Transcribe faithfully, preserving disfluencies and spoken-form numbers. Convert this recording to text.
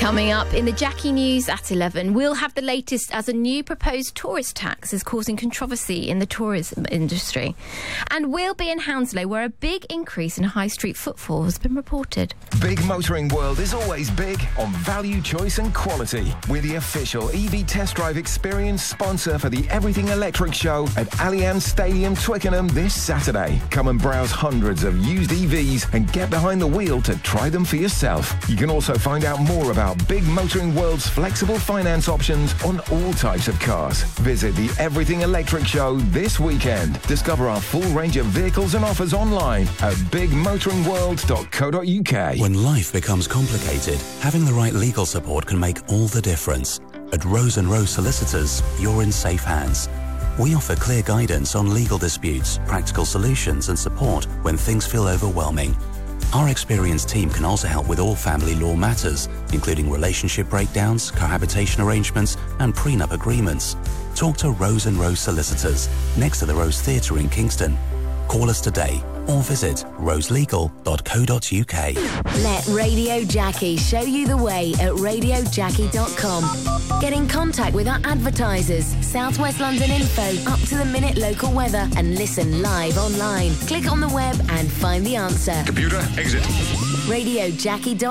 Coming up in the Jackie News at eleven, we'll have the latest as a new proposed tourist tax is causing controversy in the tourism industry. And we'll be in Hounslow, where a big increase in high street footfall has been reported. Big Motoring World is always big on value, choice and quality. We're the official E V test drive experience sponsor for the Everything Electric Show at Allianz Stadium, Twickenham this Saturday. Come and browse hundreds of used E Vs and get behind the wheel to try them for yourself. You can also find out more about Big Motoring World's flexible finance options on all types of cars. Visit the Everything Electric Show this weekend. Discover our full range of vehicles and offers online at big motoring world dot co dot U K. When life becomes complicated, having the right legal support can make all the difference. At Rose and Rose Solicitors, you're in safe hands. We offer clear guidance on legal disputes, practical solutions and support when things feel overwhelming. Our experienced team can also help with all family law matters, including relationship breakdowns, cohabitation arrangements and prenup agreements. Talk to Rose and Rose Solicitors, next to the Rose Theatre in Kingston. Call us today or visit rose legal dot co dot U K. Let Radio Jackie show you the way at radio jackie dot com. Get in contact with our advertisers, South West London info, up to the minute local weather, and listen live online. Click on the web and find the answer. Computer, exit. radio jackie dot com